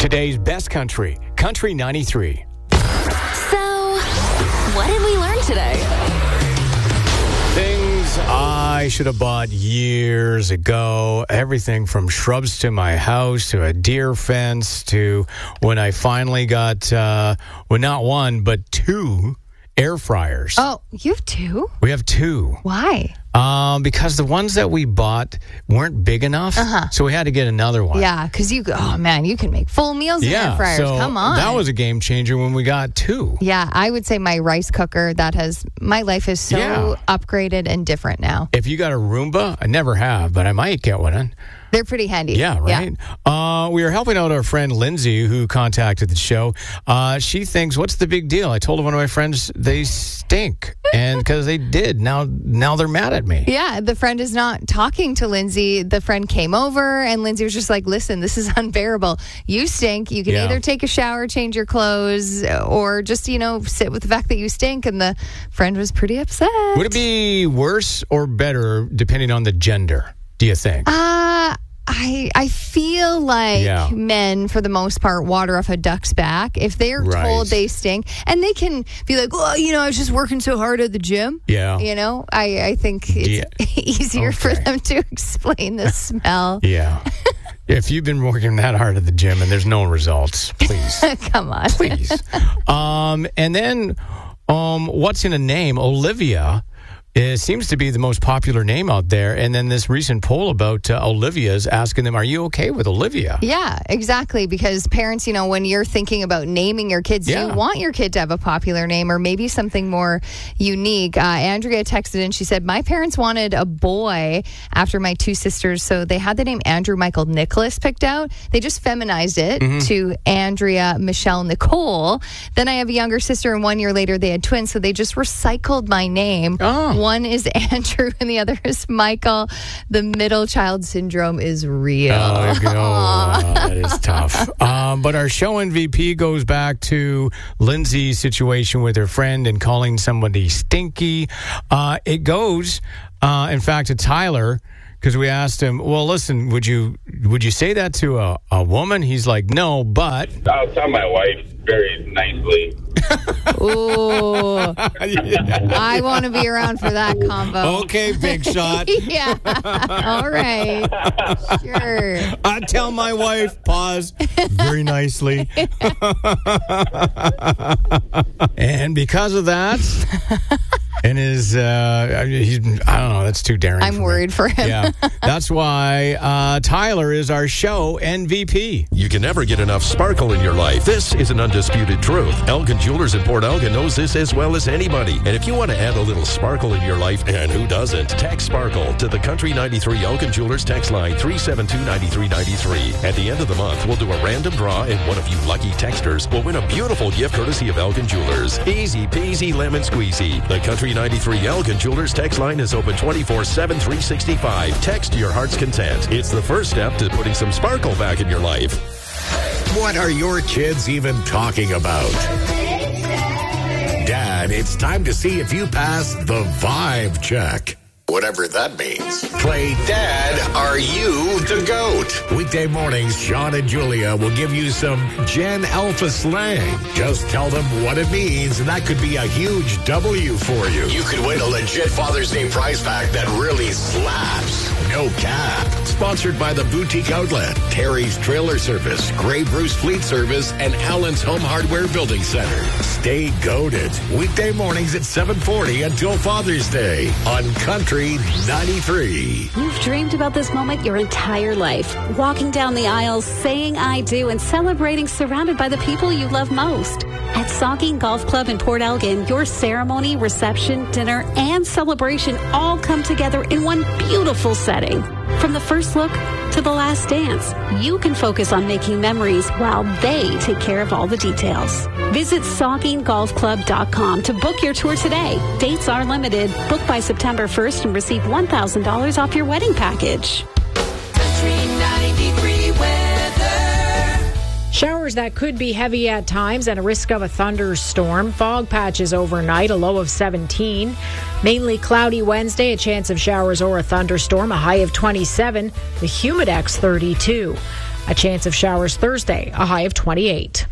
Today's best country, Country 93. So, what did we learn today? Things I should have bought years ago. Everything from shrubs to my house to a deer fence to when I finally got, not one, but 2 air fryers. Oh, you have 2? We have 2. Why? Because the ones that we bought weren't big enough, so we had to get another one. Yeah, because you can make full meals in air fryers. So Come on. that was a game changer when we got 2. Yeah, I would say my rice cooker, my life is so upgraded and different now. If you got a Roomba, I never have, but I might get one. They're pretty handy. Yeah, right? Yeah. We are helping out our friend Lindsay, who contacted the show. She thinks, what's the big deal? I told one of my friends they stink. And because they did. Now they're mad at me. Yeah, the friend is not talking to Lindsay. The friend came over, and Lindsay was just like, listen, this is unbearable. You stink. You can either take a shower, change your clothes, or just, sit with the fact that you stink. And the friend was pretty upset. Would it be worse or better depending on the gender, do you think? I feel like men, for the most part, water off a duck's back. If they're told they stink, and they can be like, well, I was just working so hard at the gym. Yeah. I think it's easier for them to explain the smell. Yeah. If you've been working that hard at the gym and there's no results, please. Come on. Please. And then, what's in a name? Olivia. It seems to be the most popular name out there. And then this recent poll about Olivia's asking them, are you okay with Olivia? Yeah, exactly. Because parents, when you're thinking about naming your kids, you want your kid to have a popular name or maybe something more unique. Andrea texted in. She said, my parents wanted a boy after my 2 sisters. So they had the name Andrew Michael Nicholas picked out. They just feminized it to Andrea Michelle Nicole. Then I have a younger sister, and 1 year later they had twins. So they just recycled my name. Oh. One is Andrew and the other is Michael. The middle child syndrome is real. That is tough. But our show MVP goes back to Lindsay's situation with her friend and calling somebody stinky. It goes, in fact, to Tyler, because we asked him, well, listen, would you say that to a woman? He's like, no, but... I'll tell my wife very nicely. Ooh. I want to be around for that combo. Okay, big shot. Yeah. All right. Sure. I tell my wife, pause, very nicely. And because of that... And he's, I don't know, that's too daring. I'm worried for him. Yeah, that's why Tyler is our show MVP. You can never get enough sparkle in your life. This is an undisputed truth. Elgin Jewelers in Port Elgin knows this as well as anybody. And if you want to add a little sparkle in your life, and who doesn't, text sparkle to the Country 93 Elgin Jewelers text line 372-9393. At the end of the month, we'll do a random draw, and one of you lucky texters will win a beautiful gift courtesy of Elgin Jewelers. Easy peasy lemon squeezy. The Country 93 Elgin Jewelers text line is open 24/7, 365. Text your heart's content. It's the first step to putting some sparkle back in your life. What are your kids even talking about? Dad, it's time to see if you pass the vibe check. Whatever that means. Play Dad, Are You the Goat? Weekday mornings, Sean and Julia will give you some Gen Alpha slang. Just tell them what it means, and that could be a huge W for you. You could win a legit Father's Day prize pack that really slaps. No cap. Sponsored by the Boutique Outlet, Terry's Trailer Service, Grey Bruce Fleet Service, and Allen's Home Hardware Building Center. Stay goated. Weekday mornings at 7:40 until Father's Day on Country 93. You've dreamed about this moment your entire life. Walking down the aisles, saying I do, and celebrating surrounded by the people you love most. At Saugeen Golf Club in Port Elgin, your ceremony, reception, dinner, and celebration all come together in one beautiful setting. From the first look to the last dance, you can focus on making memories while they take care of all the details. Visit SaugeenGolfClub.com to book your tour today. Dates are limited. Book by September 1st and receive $1,000 off your wedding package. Country 93 weather. Showers that could be heavy at times and a risk of a thunderstorm. Fog patches overnight, a low of 17. Mainly cloudy Wednesday, a chance of showers or a thunderstorm, a high of 27. The Humidex 32. A chance of showers Thursday, a high of 28.